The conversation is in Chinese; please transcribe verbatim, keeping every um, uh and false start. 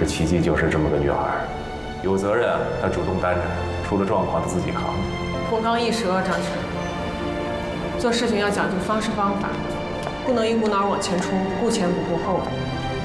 是奇迹就是这么个女孩，有责任她主动担着，出了状况她自己扛。 洪刚一折，张晨，做事情要讲究方式方法，不能一股脑往前冲，顾前不顾后的。